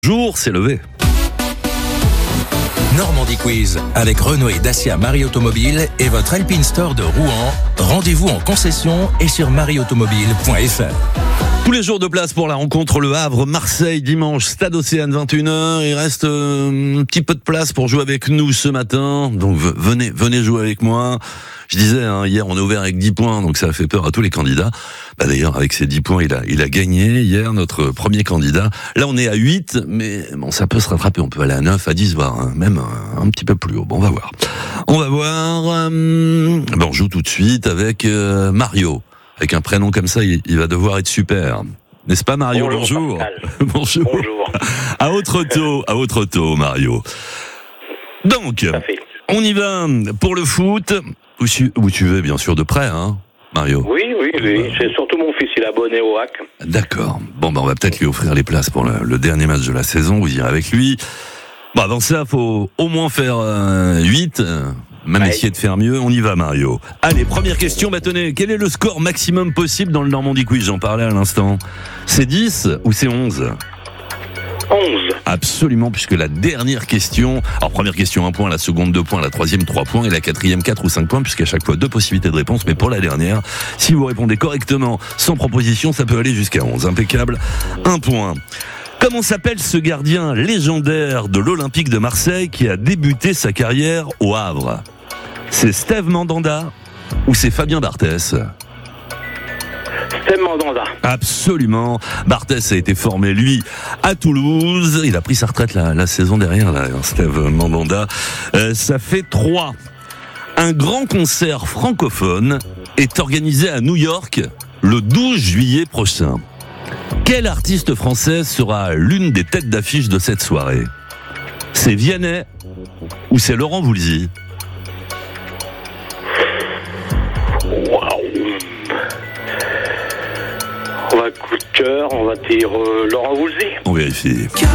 Jour s'est levé. Normandie Quiz avec Renault et Dacia Marie Automobile et votre Alpine Store de Rouen. Rendez-vous en concession et sur marieautomobile.fr. Tous les jours de place pour la rencontre Le Havre-Marseille dimanche, Stade Océane 21h. Il reste un petit peu de place pour jouer avec nous ce matin. Donc venez jouer avec moi. Je disais, hier on est ouvert avec 10 points, donc ça a fait peur à tous les candidats. D'ailleurs, avec ces 10 points, il a gagné hier, notre premier candidat. Là, on est à 8, mais bon, ça peut se rattraper. On peut aller à 9, à 10, voire même un petit peu plus haut. Bon, on va voir. On joue tout de suite avec Mario. Avec un prénom comme ça, il va devoir être super. N'est-ce pas, Mario? Bonjour. Bonjour. À autre taux, Mario. Donc, on y va pour le foot. Où tu veux, bien sûr, de près, hein, Mario? Oui. C'est surtout mon fils, il est abonné au HAC. D'accord. Bon, on va peut-être lui offrir les places pour le dernier match de la saison. Vous irez avec lui. Bon, avant ça, faut au moins faire 8. Même essayer de faire mieux. On y va, Mario. Allez, première question. Tenez, quel est le score maximum possible dans le Normandie Quiz? J'en parlais à l'instant. C'est 10 ou c'est 11? 11. Absolument, puisque la dernière question, alors première question 1 point, la seconde 2 points, la troisième 3 points et la quatrième 4 ou 5 points, puisqu'à chaque fois 2 possibilités de réponse, mais pour la dernière, si vous répondez correctement, sans proposition, ça peut aller jusqu'à 11. Impeccable. 1 point. Comment s'appelle ce gardien légendaire de l'Olympique de Marseille qui a débuté sa carrière au Havre? C'est Steve Mandanda ou c'est Fabien Barthès? Steve Mandanda. Absolument. Barthès a été formé, lui, à Toulouse. Il a pris sa retraite la saison dernière, là, Steve Mandanda. Ça fait 3. Un grand concert francophone est organisé à New York le 12 juillet prochain. Quelle artiste française sera l'une des têtes d'affiche de cette soirée? C'est Vianney ou c'est Laurent Voulzy? Waouh. On va coup de cœur, on va dire Laurent Voulzy. On vérifie.